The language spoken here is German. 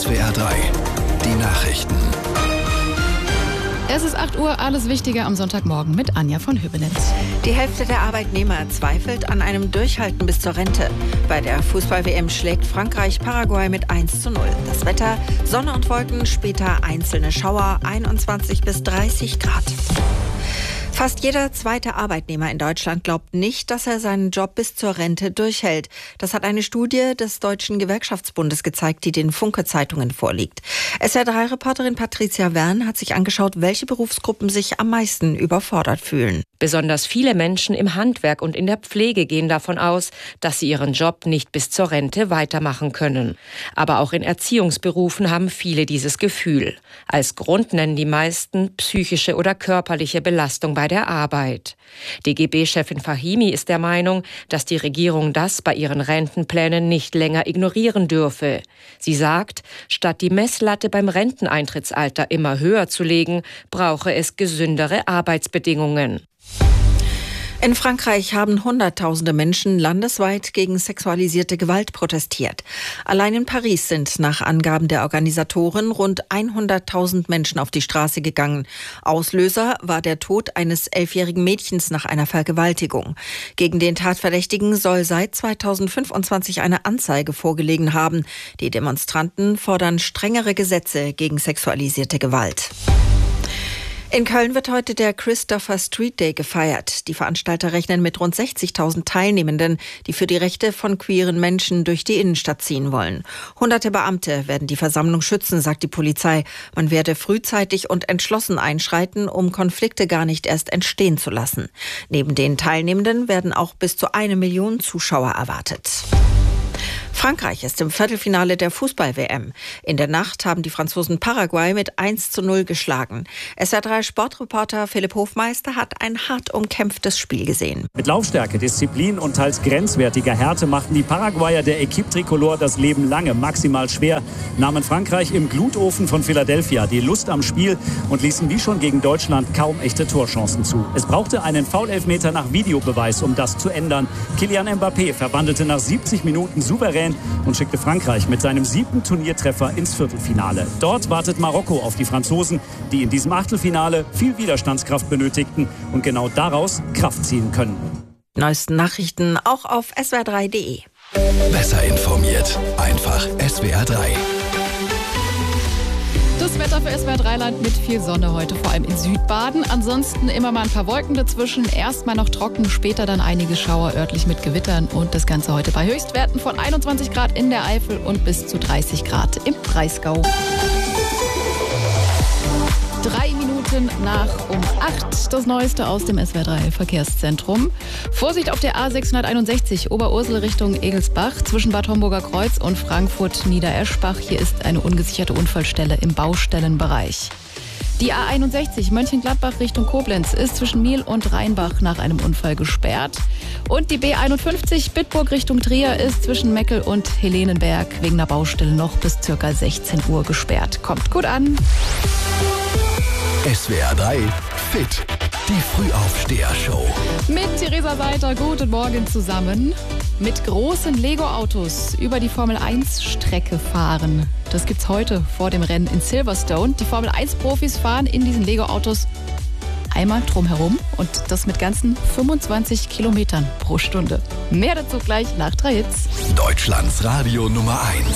SWR 3, die Nachrichten. Es ist 8 Uhr, alles Wichtige am Sonntagmorgen mit Anja von Höbenitz. Die Hälfte der Arbeitnehmer zweifelt an einem Durchhalten bis zur Rente. Bei der Fußball-WM schlägt Frankreich Paraguay mit 1:0. Das Wetter, Sonne und Wolken, später einzelne Schauer, 21 bis 30 Grad. Fast jeder zweite Arbeitnehmer in Deutschland glaubt nicht, dass er seinen Job bis zur Rente durchhält. Das hat eine Studie des Deutschen Gewerkschaftsbundes gezeigt, die den Funke-Zeitungen vorliegt. SWR3-Reporterin Patricia Wern hat sich angeschaut, welche Berufsgruppen sich am meisten überfordert fühlen. Besonders viele Menschen im Handwerk und in der Pflege gehen davon aus, dass sie ihren Job nicht bis zur Rente weitermachen können. Aber auch in Erziehungsberufen haben viele dieses Gefühl. Als Grund nennen die meisten psychische oder körperliche Belastung bei der Arbeit. DGB-Chefin Fahimi ist der Meinung, dass die Regierung das bei ihren Rentenplänen nicht länger ignorieren dürfe. Sie sagt, statt die Messlatte beim Renteneintrittsalter immer höher zu legen, brauche es gesündere Arbeitsbedingungen. In Frankreich haben Hunderttausende Menschen landesweit gegen sexualisierte Gewalt protestiert. Allein in Paris sind nach Angaben der Organisatoren rund 100.000 Menschen auf die Straße gegangen. Auslöser war der Tod eines 11-jährigen Mädchens nach einer Vergewaltigung. Gegen den Tatverdächtigen soll seit 2025 eine Anzeige vorgelegen haben. Die Demonstranten fordern strengere Gesetze gegen sexualisierte Gewalt. In Köln wird heute der Christopher Street Day gefeiert. Die Veranstalter rechnen mit rund 60.000 Teilnehmenden, die für die Rechte von queeren Menschen durch die Innenstadt ziehen wollen. Hunderte Beamte werden die Versammlung schützen, sagt die Polizei. Man werde frühzeitig und entschlossen einschreiten, um Konflikte gar nicht erst entstehen zu lassen. Neben den Teilnehmenden werden auch bis zu 1 Million Zuschauer erwartet. Frankreich ist im Viertelfinale der Fußball-WM. In der Nacht haben die Franzosen Paraguay mit 1:0 geschlagen. SWR3-Sportreporter Philipp Hofmeister hat ein hart umkämpftes Spiel gesehen. Mit Laufstärke, Disziplin und teils grenzwertiger Härte machten die Paraguayer der Equipe Tricolore das Leben lange maximal schwer, nahmen Frankreich im Glutofen von Philadelphia die Lust am Spiel und ließen wie schon gegen Deutschland kaum echte Torchancen zu. Es brauchte einen Foul-Elfmeter nach Videobeweis, um das zu ändern. Kylian Mbappé verwandelte nach 70 Minuten souverän und schickte Frankreich mit seinem 7. Turniertreffer ins Viertelfinale. Dort wartet Marokko auf die Franzosen, die in diesem Achtelfinale viel Widerstandskraft benötigten und genau daraus Kraft ziehen können. Neuesten Nachrichten auch auf swr3.de. Besser informiert, einfach SWR 3. Das Wetter für SWR3-Land mit viel Sonne heute, vor allem in Südbaden. Ansonsten immer mal ein paar Wolken dazwischen. Erstmal noch trocken, später dann einige Schauer örtlich mit Gewittern. Und das Ganze heute bei Höchstwerten von 21 Grad in der Eifel und bis zu 30 Grad im Breisgau. 3 Minuten nach um 8. Das Neueste aus dem SWR3 Verkehrszentrum. Vorsicht auf der A661 Oberursel Richtung Egelsbach zwischen Bad Homburger Kreuz und Frankfurt Niedereschbach. Hier ist eine ungesicherte Unfallstelle im Baustellenbereich. Die A61 Mönchengladbach Richtung Koblenz ist zwischen Miel und Rheinbach nach einem Unfall gesperrt. Und die B51 Bitburg Richtung Trier ist zwischen Meckel und Helenenberg wegen einer Baustelle noch bis ca. 16 Uhr gesperrt. Kommt gut an. SWR 3 Fit, die Frühaufsteher-Show. Mit Theresa Seiter, guten Morgen zusammen. Mit großen Lego-Autos über die Formel-1-Strecke fahren. Das gibt's heute vor dem Rennen in Silverstone. Die Formel-1-Profis fahren in diesen Lego-Autos einmal drumherum und das mit ganzen 25 Kilometern pro Stunde. Mehr dazu gleich nach 3 Hits. Deutschlands Radio Nummer 1.